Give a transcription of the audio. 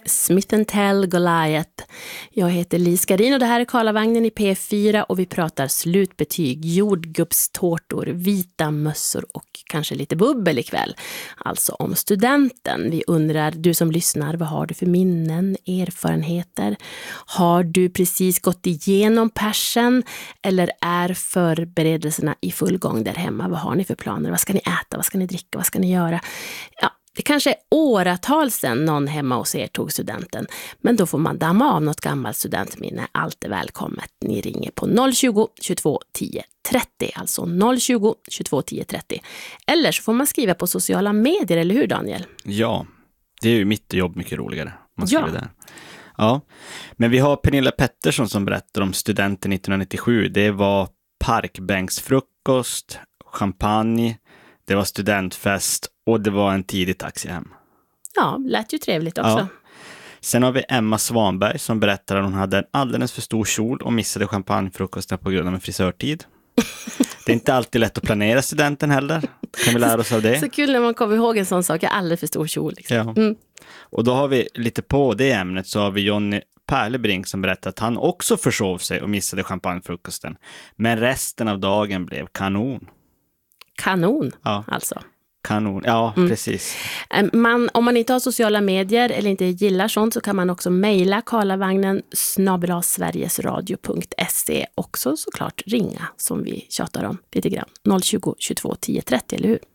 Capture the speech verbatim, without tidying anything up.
Smith and Tell, Goliath. Jag heter Lis Garin och det här är Karlavagnen i P fyra och vi pratar slutbetyg, jordgubbstårtor, vita mössor och kanske lite bubbel ikväll. Alltså om studenten. Vi undrar, du som lyssnar, vad har du för minnen, erfarenheter? Har du precis gått igenom persen eller är förberedelserna i full gång där hemma? Vad har ni för planer? Vad ska ni äta? Vad ska ni dricka? Vad ska ni göra? Ja. Det kanske är åratal sedan någon hemma hos er tog studenten. Men då får man damma av något gammalt studentminne. Allt är välkommet. Ni ringer på noll tjugo, tjugotvå, tio, trettio. Alltså noll tjugo, tjugotvå, tio, trettio. Eller så får man skriva på sociala medier, eller hur Daniel? Ja, det är ju mitt jobb mycket roligare. Man skriver Ja. där. Ja, men vi har Pernilla Pettersson som berättar om studenten nittonhundranittiosju. Det var parkbänksfrukost, champagne, det var studentfest och det var en tidig taxi hem. Ja, lät ju trevligt också. Ja. Sen har vi Emma Svanberg som berättar att hon hade en alldeles för stor kjol och missade champagnefrukosten på grund av en frisörtid. Det är inte alltid lätt att planera studenten heller. Kan vi lära oss av det? Så kul när man kommer ihåg en sån sak. Jag är alldeles för stor kjol. Liksom. Ja. Mm. Och då har vi lite på det ämnet så har vi Jonny Perlebrink som berättar att han också försov sig och missade champagnefrukosten. Men resten av dagen blev kanon. Kanon, Ja. alltså. Kanon, ja mm. precis. Man, om man inte har sociala medier eller inte gillar sånt så kan man också mejla karlavagnen snabel-a sverigesradio punkt se. Också såklart ringa som vi tjatar om lite grann. noll tjugo, tjugotvå, tio, trettio, eller hur?